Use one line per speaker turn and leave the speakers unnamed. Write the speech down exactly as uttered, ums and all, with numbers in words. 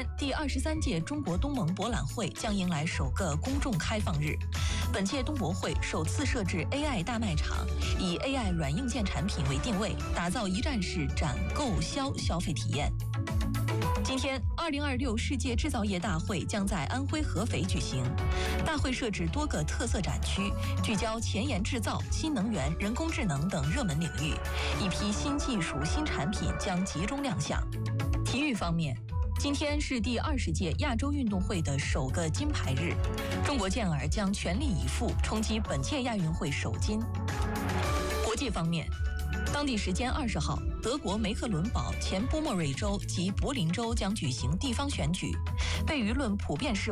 天，第二十三届中国东盟博览会将迎来首个公众开放日。本届东博会首次设置 A I 大卖场，以 A I 软硬件产品为定位，打造一站式展购销消费体验。今天，二零二六世界制造业大会将在安徽合肥举行。大会设置多个特色展区，聚焦前沿制造、新能源、人工智能等热门领域。一批新技术、新产品将集中亮相。体育方面，今天是第二十届亚洲运动会的首个金牌日，中国健儿将全力以赴冲击本届亚运会首金。国际方面，当地时间二十号，德国梅克伦堡、前波莫瑞州及柏林州将举行地方选举，被舆论普遍视